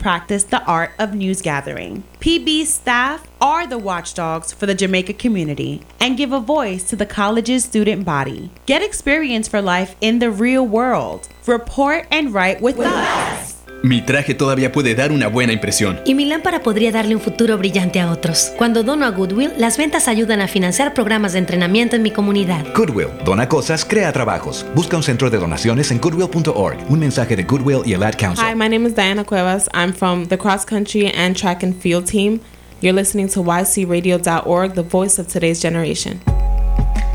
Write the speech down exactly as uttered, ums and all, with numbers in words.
practice the art of news gathering. P B's staff are the watchdogs for the Jamaica community and give a voice to the college's student body. Get experience for life in the real world. Report and write with us. Mi traje todavía puede dar una buena impresión. Y mi lámpara podría darle un futuro brillante a otros. Cuando dono a Goodwill, las ventas ayudan a financiar programas de entrenamiento en mi comunidad. Goodwill, dona cosas, crea trabajos. Busca un centro de donaciones en goodwill punto org. Un mensaje de Goodwill y el Ad Council. Hi, my name is Diana Cuevas. I'm from the cross country and track and field team. You're listening to y c radio dot org, the voice of today's generation.